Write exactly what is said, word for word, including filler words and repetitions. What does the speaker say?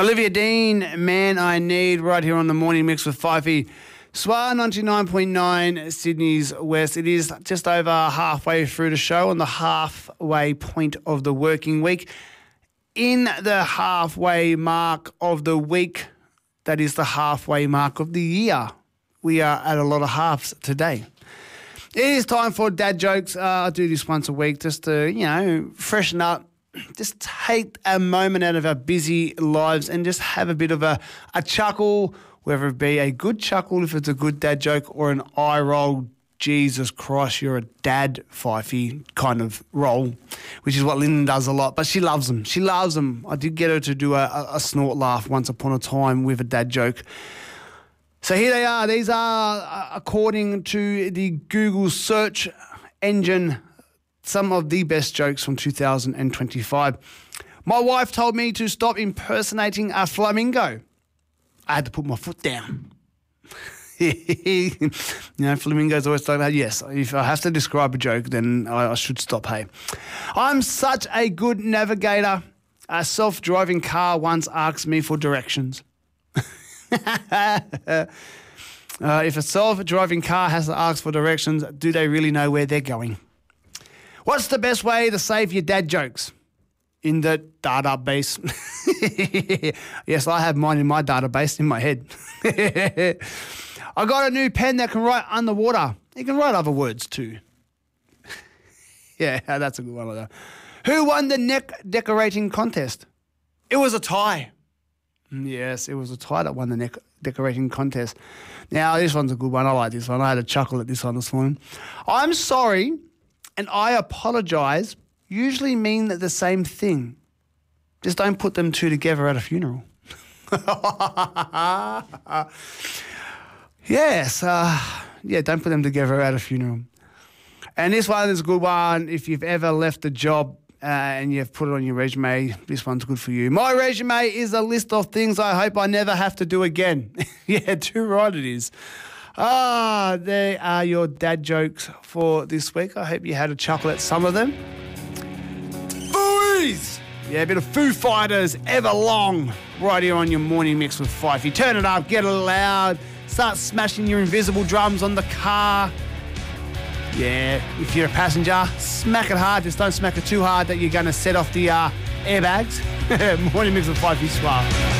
Olivia Dean, Man I Need, right here on the Morning Mix with Fifey. S W R ninety-nine point nine, Sydney's West. It is just over halfway through the show on the halfway point of the working week. In the halfway mark of the week, that is the halfway mark of the year. We are at a lot of halves today. It is time for dad jokes. Uh, I do this once a week just to, you know, freshen up. Just take a moment out of our busy lives and just have a bit of a, a chuckle, whether it be a good chuckle if it's a good dad joke or an eye roll, Jesus Christ, you're a dad, Fifey kind of roll, which is what Lyndon does a lot. But she loves them. She loves them. I did get her to do a, a, a snort laugh once upon a time with a dad joke. So here they are. These are, uh, according to the Google search engine, some of the best jokes from two thousand twenty-five. My wife told me to stop impersonating a flamingo. I had to put my foot down. You know, flamingos always talk about, yes, if I have to describe a joke, then I, I should stop, hey. I'm such a good navigator. A self-driving car once asked me for directions. uh, if a self-driving car has to ask for directions, do they really know where they're going? What's the best way to save your dad jokes? In the database. Yes, I have mine in my database in my head. I got a new pen that can write underwater. It can write other words too. Yeah, that's a good one. Like that. Who won the neck decorating contest? It was a tie. Yes, it was a tie that won the neck decorating contest. Now, this one's a good one. I like this one. I had a chuckle at this one this morning. I'm sorry and I apologise usually mean the same thing. Just don't put them two together at a funeral. Yes, uh, yeah, don't put them together at a funeral. And this one is a good one. If you've ever left a job uh, and you've put it on your resume, this one's good for you. My resume is a list of things I hope I never have to do again. Yeah, too right it is. Ah, there are your dad jokes for this week. I hope you had a chuckle at some of them. Fooeyes! Yeah, a bit of Foo Fighters, Everlong, right here on your Morning Mix with Fifey. Turn it up, get it loud, start smashing your invisible drums on the car. Yeah, if you're a passenger, smack it hard. Just don't smack it too hard that you're going to set off the uh, airbags. Morning Mix with Fifey Swar.